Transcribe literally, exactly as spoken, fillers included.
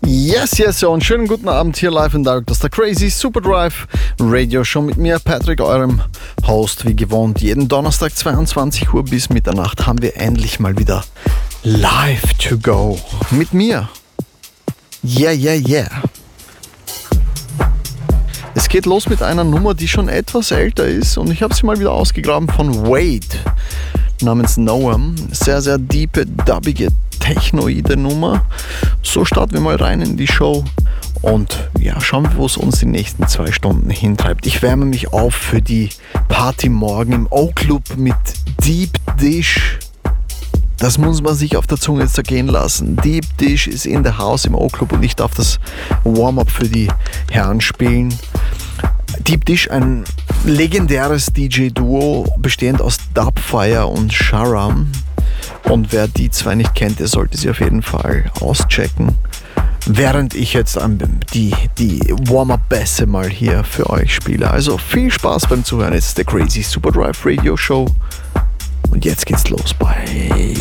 Yes, yes, ja, und schönen guten Abend hier live in direct aus der Crazy Super Drive Radio Show mit mir, Patrick, eurem Host, wie gewohnt. Jeden Donnerstag zweiundzwanzig Uhr bis Mitternacht haben wir endlich mal wieder live to go mit mir. Yeah, yeah, yeah. Es geht los mit einer Nummer, die schon etwas älter ist und ich habe sie mal wieder ausgegraben von Wade namens Noam. Sehr, sehr diepe, dubbige, technoide Nummer. So starten wir mal rein in die Show und ja, schauen wir, wo es uns die nächsten zwei Stunden hintreibt. Ich wärme mich auf für die Party morgen im O-Club mit Deep Dish. Das muss man sich auf der Zunge jetzt zergehen lassen. Deep Dish ist in der House im O-Club und ich darf das Warm-Up für die Herren spielen. Deep Dish, ein legendäres D J-Duo, bestehend aus Dubfire und Sharam. Und wer die zwei nicht kennt, der sollte sie auf jeden Fall auschecken. Während ich jetzt die, die Warm-Up-Bässe mal hier für euch spiele. Also viel Spaß beim Zuhören. Jetzt ist der Crazy Super Drive Radio Show. Und jetzt geht's los bei